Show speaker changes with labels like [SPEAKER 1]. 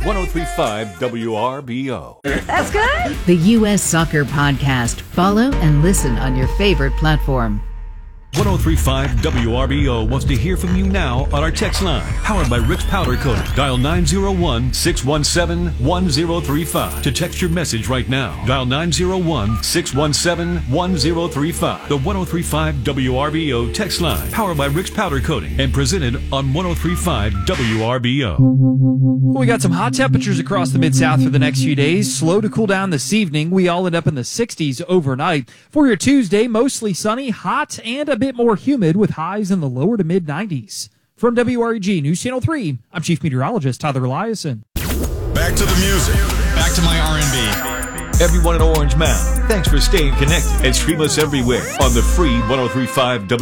[SPEAKER 1] 1035 WRBO.
[SPEAKER 2] That's good.
[SPEAKER 3] The U.S. Soccer Podcast. Follow and listen on your favorite platform.
[SPEAKER 1] 1035 WRBO wants to hear from you now on our text line. Powered by Rick's Powder Coating. Dial 901-617-1035 to text your message right now. Dial 901-617-1035. The 1035 WRBO text line. Powered by Rick's Powder Coating and presented on 1035 WRBO.
[SPEAKER 4] We got some hot temperatures across the Mid-South for the next few days. Slow to cool down this evening. We all end up in the 60s overnight. For your Tuesday, mostly sunny, hot, and a bit more humid with highs in the lower to mid-90s. From WREG News Channel 3, I'm Chief Meteorologist Tyler Eliason.
[SPEAKER 5] Back to the music. Back to my R&B.
[SPEAKER 1] Everyone in Orange Mound, thanks for staying connected and stream us everywhere on the free 1035 WRBO.